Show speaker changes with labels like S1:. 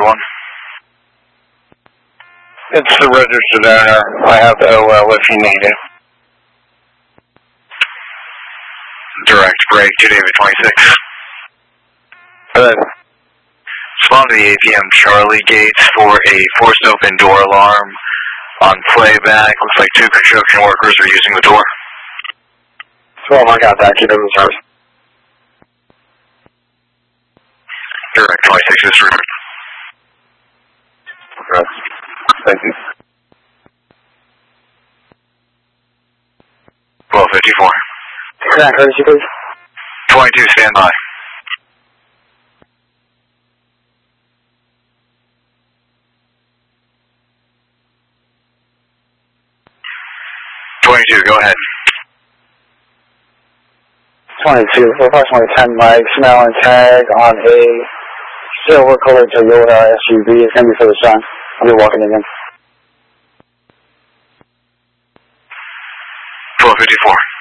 S1: 1251.
S2: It's the registered owner. I have the OL if you need it.
S1: Direct break, 2 David 26.
S2: Good.
S1: Respond to the APM Charlie gates for a forced open door alarm on playback. Looks like 2 construction workers are using the door.
S2: 12, I got that. Keep it in the service.
S1: Direct 26 is route.
S2: Okay. Thank you.
S1: 1254.
S2: Can I courtesy, please?
S1: 22, stand by. Go ahead.
S2: 22, approximately 10 mics, smell and tag on a silver colored Toyota SUV. It's going to be for the sun. I'll be walking again.
S1: 1254.